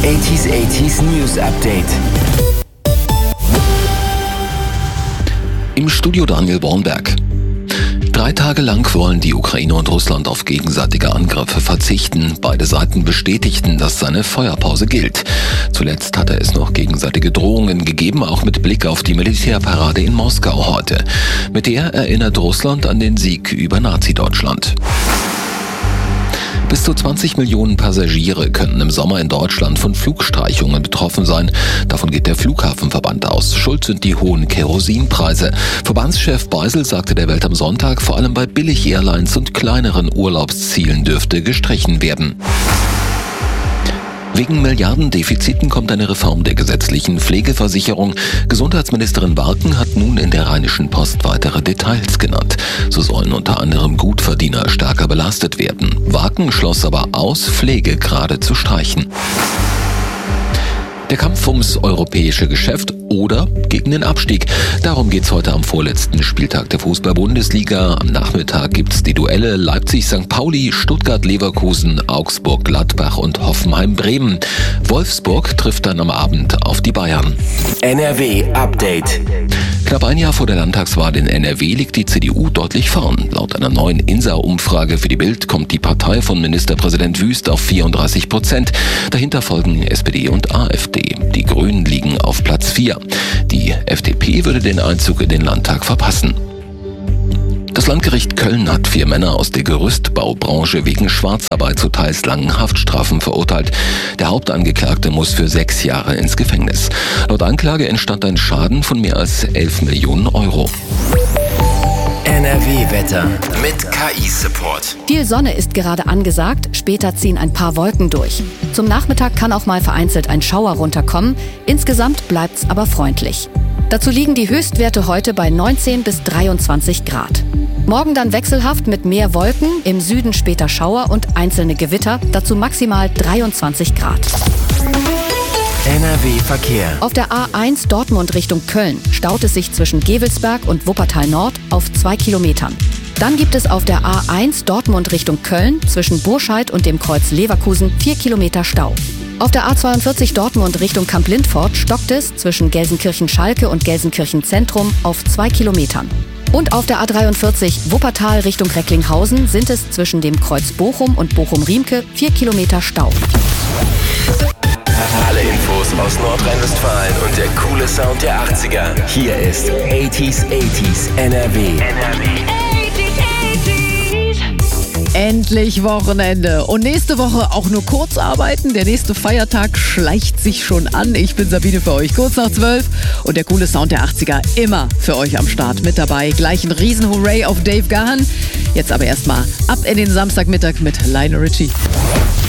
80s News Update. Im Studio Daniel Bornberg. 3 Tage lang wollen die Ukraine und Russland auf gegenseitige Angriffe verzichten. Beide Seiten bestätigten, dass eine Feuerpause gilt. Zuletzt hatte es noch gegenseitige Drohungen gegeben, auch mit Blick auf die Militärparade in Moskau heute. Mit der erinnert Russland an den Sieg über Nazi-Deutschland. Bis zu 20 Millionen Passagiere könnten im Sommer in Deutschland von Flugstreichungen betroffen sein. Davon geht der Flughafenverband aus. Schuld sind die hohen Kerosinpreise. Verbandschef Beisel sagte der Welt am Sonntag, vor allem bei Billig-Airlines und kleineren Urlaubszielen dürfte gestrichen werden. Wegen Milliardendefiziten kommt eine Reform der gesetzlichen Pflegeversicherung. Gesundheitsministerin Warken hat nun in der Rheinischen Post weitere Details genannt. So sollen unter anderem Gutverdiener stärker belastet werden. Warken schloss aber aus, Pflegegrade zu streichen. Der Kampf ums europäische Geschäft oder gegen den Abstieg. Darum geht's heute am vorletzten Spieltag der Fußball-Bundesliga. Am Nachmittag gibt's die Duelle Leipzig-St. Pauli, Stuttgart-Leverkusen, Augsburg-Gladbach und Hoffenheim-Bremen. Wolfsburg trifft dann am Abend auf die Bayern. NRW-Update. Knapp ein Jahr vor der Landtagswahl in NRW liegt die CDU deutlich vorn. Laut einer neuen INSA-Umfrage für die Bild kommt die Partei von Ministerpräsident Wüst auf 34%. Dahinter folgen SPD und AfD. Die Grünen liegen auf Platz 4. Die FDP würde den Einzug in den Landtag verpassen. Das Landgericht Köln hat 4 Männer aus der Gerüstbaubranche wegen Schwarzarbeit zu teils langen Haftstrafen verurteilt. Der Hauptangeklagte muss für 6 Jahre ins Gefängnis. Laut Anklage entstand ein Schaden von mehr als 11 Millionen Euro. NRW-Wetter mit KI-Support. Viel Sonne ist gerade angesagt, später ziehen ein paar Wolken durch. Zum Nachmittag kann auch mal vereinzelt ein Schauer runterkommen, insgesamt bleibt's aber freundlich. Dazu liegen die Höchstwerte heute bei 19 bis 23 Grad. Morgen dann wechselhaft mit mehr Wolken, im Süden später Schauer und einzelne Gewitter, dazu maximal 23 Grad. NRW-Verkehr. Auf der A1 Dortmund Richtung Köln staut es sich zwischen Gewelsberg und Wuppertal Nord auf 2 Kilometern. Dann gibt es auf der A1 Dortmund Richtung Köln zwischen Burscheid und dem Kreuz Leverkusen 4 Kilometer Stau. Auf der A42 Dortmund Richtung Kamp-Lindfort stockt es zwischen Gelsenkirchen-Schalke und Gelsenkirchen-Zentrum auf 2 Kilometern. Und auf der A43 Wuppertal Richtung Recklinghausen sind es zwischen dem Kreuz Bochum und Bochum-Riemke 4 Kilometer Stau. Alle Infos aus Nordrhein-Westfalen und der coole Sound der 80er. Hier ist 80s NRW. Endlich Wochenende. Und nächste Woche auch nur kurz arbeiten. Der nächste Feiertag schleicht sich schon an. Ich bin Sabine für euch, kurz nach 12. Und der coole Sound der 80er immer für euch am Start mit dabei. Gleich ein Riesen-Hooray auf Dave Gahan. Jetzt aber erstmal ab in den Samstagmittag mit Lionel Richie.